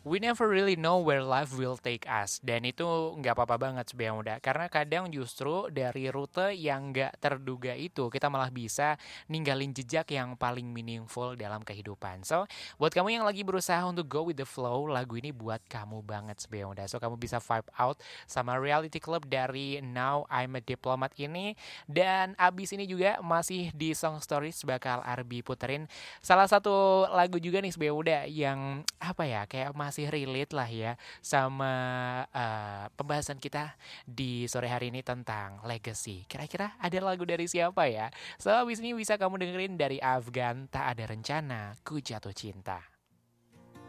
We never really know where life will take us. Dan itu nggak apa-apa banget sebenarnya udah. Karena kadang justru dari rute yang nggak terduga itu, kita malah bisa ninggalin jejak yang paling meaningful dalam kehidupan. So, buat kamu yang lagi berusaha untuk go with the flow, lagu ini buat kamu banget sebenarnya udah. So, kamu bisa vibe out sama Reality Club dari Now I'm a Diplomat ini. Dan abis ini juga masih di Song Stories bakal Arbi puterin salah satu lagu juga nih sebenarnya udah yang apa ya kayak masih relate lah ya sama pembahasan kita di sore hari ini tentang legacy. Kira-kira ada lagu dari siapa ya? So abis ini bisa kamu dengerin dari Afgan Tak Ada Rencana Ku Jatuh Cinta.